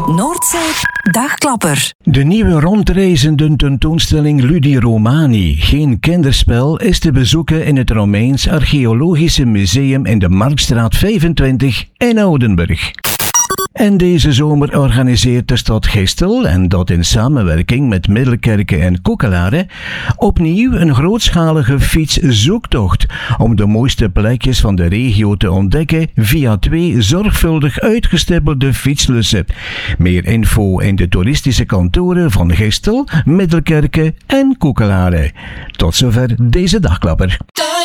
Noordzee Dagklapper. De nieuwe rondreizende tentoonstelling Ludi Romani, geen kinderspel, is te bezoeken in het Romeins Archeologische Museum in de Marktstraat 25 in Oudenburg. En deze zomer organiseert de stad Gistel, en dat in samenwerking met Middelkerke en Koekelare, opnieuw een grootschalige fietszoektocht om de mooiste plekjes van de regio te ontdekken via 2 zorgvuldig uitgestippelde fietslussen. Meer info in de toeristische kantoren van Gistel, Middelkerke en Koekelare. Tot zover deze dagklapper.